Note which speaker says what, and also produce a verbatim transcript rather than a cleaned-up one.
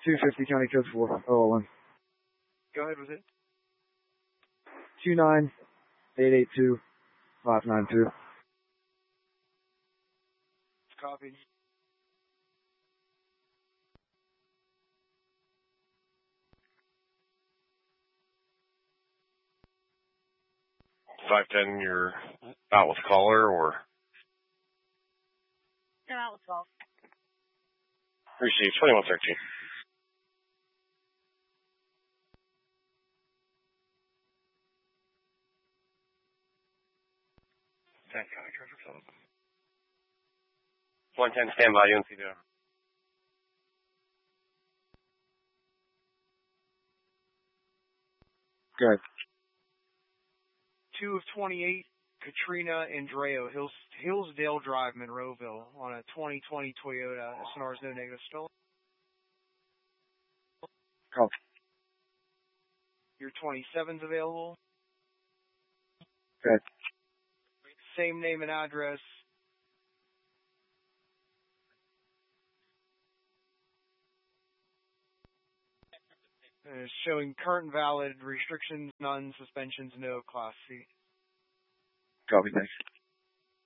Speaker 1: two fifty County Code four oh one.
Speaker 2: Go ahead with it.
Speaker 1: two nine eight eight two five nine two.
Speaker 2: Copied.
Speaker 3: five ten, you're out with caller, or?
Speaker 4: No, out with call.
Speaker 3: Receive twenty-one thirteen. That County Traffic Phone. one ten, stand by, U N C V.
Speaker 1: Good.
Speaker 2: two of twenty-eight, Katrina Andreo, Hills, Hillsdale Drive, Monroeville, on a twenty twenty Toyota. S N R is no negative still.
Speaker 1: Call.
Speaker 2: Your twenty-seven's available.
Speaker 1: Good.
Speaker 2: Same name and address. Uh, showing current valid, restrictions none, suspensions no, Class C.
Speaker 1: Copy, thanks.